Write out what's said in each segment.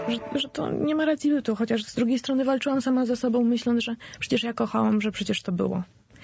że to nie ma racji bytu, chociaż z drugiej strony walczyłam sama ze sobą, myśląc, że przecież ja kochałam, że przecież to było.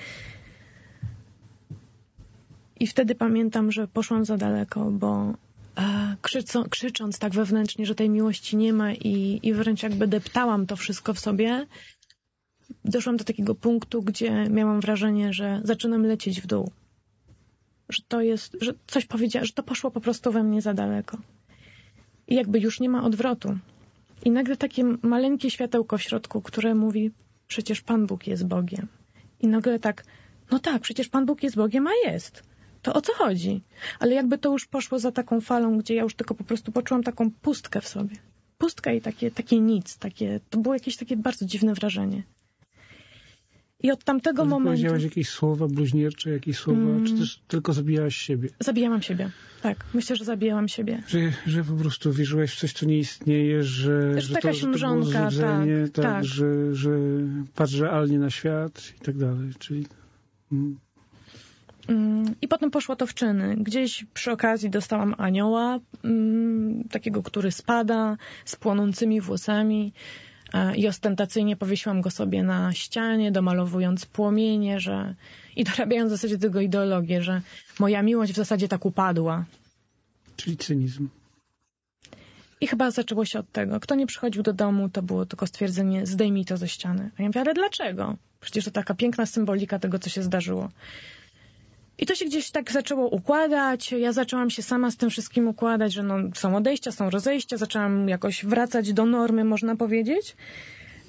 I wtedy pamiętam, że poszłam za daleko, bo krzycząc tak wewnętrznie, że tej miłości nie ma i wręcz jakby deptałam to wszystko w sobie, doszłam do takiego punktu, gdzie miałam wrażenie, że zaczynam lecieć w dół. Że to jest, że coś powiedziała, że to poszło po prostu we mnie za daleko. I jakby już nie ma odwrotu. I nagle takie maleńkie światełko w środku, które mówi, przecież Pan Bóg jest Bogiem. I nagle tak, no tak, przecież Pan Bóg jest Bogiem, a jest. To o co chodzi? Ale jakby to już poszło za taką falą, gdzie ja już tylko po prostu poczułam taką pustkę w sobie. Pustka i takie nic. To było jakieś takie bardzo dziwne wrażenie. I od tamtego momentu... Powiedziałaś jakieś słowa bluźniercze, jakieś słowa, czy też tylko zabijałaś siebie? Zabijałam siebie. Tak, myślę, że zabijałam siebie. Że po prostu wierzyłaś w coś, co nie istnieje, że jakaś to mrzonka, było złudzenie, tak. Że patrz realnie na świat i tak dalej. Czyli... I potem poszło to w czyny. Gdzieś przy okazji dostałam anioła, takiego, który spada, z płonącymi włosami i ostentacyjnie powiesiłam go sobie na ścianie, domalowując płomienie, i dorabiając w zasadzie tego ideologię, że moja miłość w zasadzie tak upadła. Czyli cynizm. I chyba zaczęło się od tego. Kto nie przychodził do domu, to było tylko stwierdzenie, zdejmij to ze ściany. A ja mówię, ale dlaczego? Przecież to taka piękna symbolika tego, co się zdarzyło. I to się gdzieś tak zaczęło układać. Ja zaczęłam się sama z tym wszystkim układać, że są odejścia, są rozejścia. Zaczęłam jakoś wracać do normy, można powiedzieć.